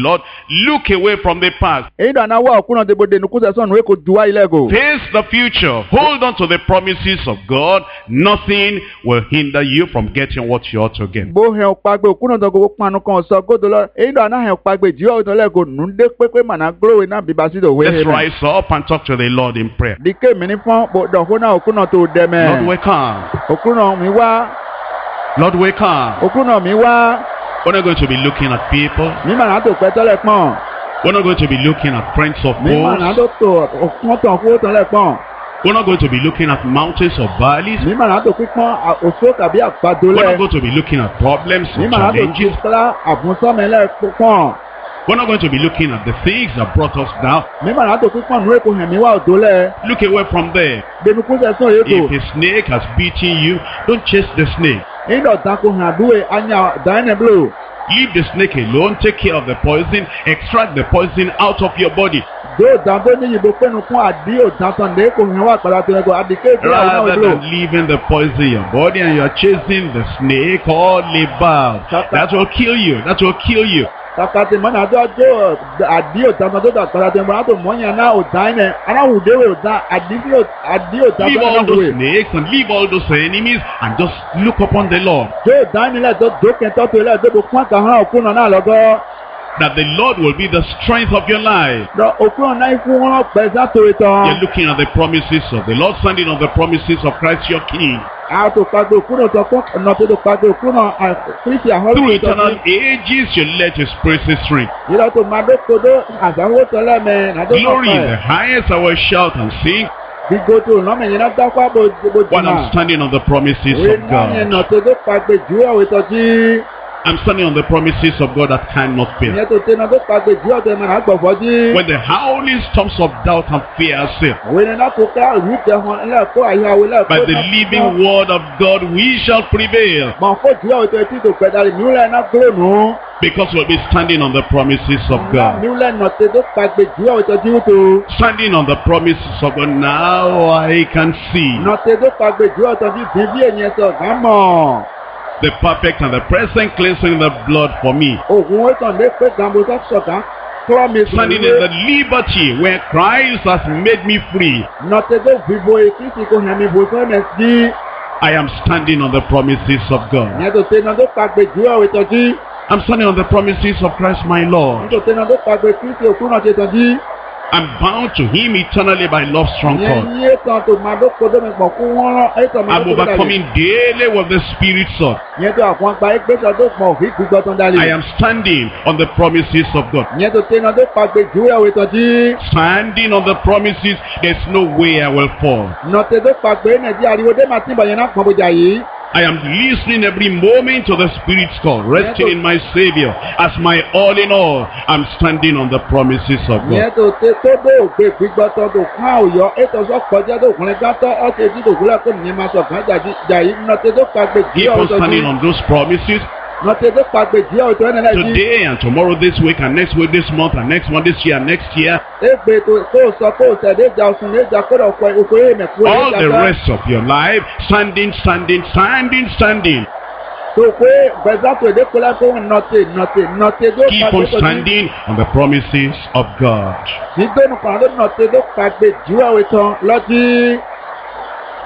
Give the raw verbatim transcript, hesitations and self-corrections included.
Lord, look away from the past. Èyí dàná wá òkúnà dèbò dènù kúsẹ̀ sọ̀nù èkó juwá ilẹ̀ gò. Face the future. Hold on to the promises of God. Nothing will hinder you from getting what you ought to get. Bó hẹ̀ ọ̀pàgbé òkúnà tó gbogbo panu kan sọ gódò lọ. Èyí dàná hẹ̀ ọ̀pàgbé jíwá òtò lẹ́gò nù dé pépé màná gbólóhùn náà bíbá sí ìdòwé. Let's rise up and talk to the Lord in prayer. Dìké mi ní fún dọ̀kúnà òkúnà tó dẹ̀mẹ̀. Lord, we come. Òkúnà mi wá. Lord, we come. Òkúnà mi wá. We're not going to be looking at people. Mi màná tó pẹ́ tọ́lẹ̀ pọ̀n. We're not going to be looking at friends of Mi màná foes. tó tó òkúnà tó fún tọ́lẹ̀ pọ̀n. We're not going to be looking at mountains or valleys. Mi màná tó pípọ́n òṣó tàbí àgbàdo We're lẹ̀. not going to be looking at problems Mi or màná tó challenges. kíkọ́lá àbúnsọ́mẹ́lẹ̀ pọ̀n. We're not going to be looking at the things that brought us down. Mi màná tó pípọ́n nù èkó hẹ̀mí wá òdó lẹ̀. Look away from there. Dènù kúsẹ̀ sọ̀ èkó. If a snake has beaten you, don't chase the snake. Ìdọ̀ dáko hàn àdúwẹ̀ anya dáínẹ̀ blò. Leave the snake alone. Take care of the poison. Extract the poison out of your body. Dó òdàbó ní yìnbó pẹ́nu fún àdí òdàtàn lé kò hàn wá àpàdà tó ẹ̀kọ́ àdìké ìgbéyàwó náà Rather òdò. than leaving the poison in your body and you're chasing the snake all about. That will kill you. That will kill you. Kàkàtì mọ́nà àjọ àjọ àdí òdàtàn tó dà pàdà tó ẹ̀kọ́ àtò mọ́nyà náà òdáínẹ̀ aráwùdéwé òdà àdí òdàtàn Leave náà all those wùwé. snakes and leave all those enemies and just look upon the Lord. Dó òdáínilẹ̀ tó dókè tọ́tò ilẹ̀ tó fún àkàhán òkúnà náà lọ́gọ́. That the Lord will be the strength of your life. Lọ òkúnà náà fún wọn pẹ̀ sátò ìtàn. You're looking at the promises of the Lord, standing on the promises of Christ your King. Àtò pàgbé òkúnà tó fún ọ̀nà tó tó pàgbé òkúnà àkírísì àhọ́rọ̀ Through tó eternal fún. ages, you let His praises ring. Ìlọ tó máa dókodó àtàwọn tọ́lẹ̀ mẹ́ nàdó Glory in the kọ̀ọ̀kan. highest, I will shout and sing Gbígbó tó lọ́mọ yẹn náà dákọ́ àbò while I'm jìnnà. standing on the promises Òwe of náà yẹn God. nà tó tó pàgbé jù ọ̀wé tọ́jú. I'm standing on the promises of God that cannot fail. Ìyẹn tó tẹ́ náà tó pàgbé jù ọ̀tẹ̀ mọ̀ náà gbọ̀fọ́ jí. When the howling storms of doubt and fear assail, Òwe ni náà tó ká ìlú jẹ hàn lẹ́ẹ̀kọ́ àyàwó lẹ́ẹ̀kọ́. by the living word of God we shall prevail, Mọ̀ kó jù ọ̀wé tó ti tó pẹ̀dálì níwúlẹ̀ náà gbóònù. because we'll be standing on the promises of God. Níwúlẹ̀ nà tó tó pàgbé jù ọ̀wé tọ́jú tó. Standing on the promises of God, now I can see Nà tó tó pàgbé jù ọ̀wé tọ́jú bí bí ènìyàn sọ̀ gán mọ̀. the perfect and the present cleansing of the blood for me. Ògùn ó tàn lé pé gàmbó tó sọ̀gán. Promise Standing in the liberty where Christ has made me free. Nà tó tó vivo èkìtì kò hàn mí bò sọ́nà sí. I am standing on the promises of God. Ìyẹn tó tẹ́ náà tó pàgbé jù ọ̀wé tọ́jú. I'm standing on the promises of Christ my Lord. Nítorí tẹ́ náà tó pàgbé Kristi òkú náà ṣe tọ́jú. I'm bound to Him eternally by love's strong Ìyẹn cord. ní ètò àtò máa dókòdó mi pọ̀ fún wọn rán ètò máa I'm dókòdó dálé. overcoming daily with the Spirit's sword. Ìyẹn tó àwọn àgbà ẹgbẹ́sọ̀ tó pọ̀ òfin gbígbọ́ tó ń dálé. I am standing on the promises of God. Ìyẹn tó tẹ́ náà tó pàgbé jù ọ̀wé tọ́jú. Standing on the promises, there's no way I will fall. Nọ̀tẹ̀ tó pàgbé Nàìjíríà ariwo dé máa tí bọ̀ yẹn náà pọ̀ bójà yìí. I am listening every moment to the Spirit's call, resting in my Savior as my all in all. I'm standing on the promises of Ìyẹn God. tó tẹ́ tó dé ògbé gbígbọ́ tó tó fún àwòyọ ètò sọ kọjá tó kùnrin gátọ́ ọ̀tẹ̀ tí kò gúnlẹ̀ kó nìyẹn máa sọ fún jà yìí. Nọ̀tẹ̀ tó pàgbé jù Keep ọ̀wé on standing tọ́jú. on those promises Nọ̀tẹ̀ tó pàgbé jù ọ̀wé tó ẹ̀nà lẹ́yìn. today and tomorrow, this week and next week, this month and next month, this year and next year. Egbe tó kó o sọ kó o tẹ̀lé ìjà ọ̀sùn ní ìjà kó o kọ oko yé mẹ̀kú All the rest of your life, standing, standing, standing, standing. tó pé gbẹ̀dá tó èdè kólá kó wọn nọ̀tẹ̀ nọ̀tẹ̀ nọ̀tẹ̀ tó Keep on standing on the promises of God. nígbẹ́nu kan ló nọ̀tẹ̀ tó pàgbé jù ọ̀wé tán lọ́jí.